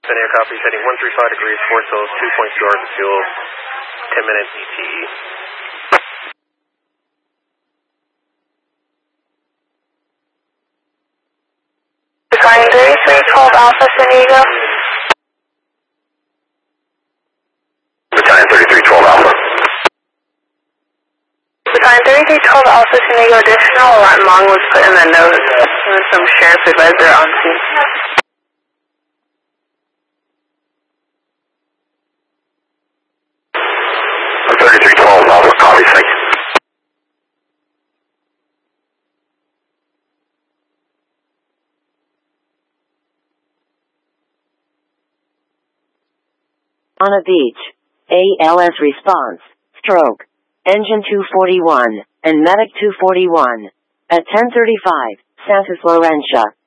Air copy, heading 135 degrees, 4 souls, 2.2 hours of fuel, 10 minutes ETE. Decline 3312 Alpha San Diego. Battalion 3312 Alpha. Battalion 3312 Alpha San Diego, additional alarm long was put in the note from Sheriff Advisor on scene. Alpha, copy, thank you. On a beach. ALS response. Stroke. Engine 241, and Medic 241. At 10:35, Santos Laurentia.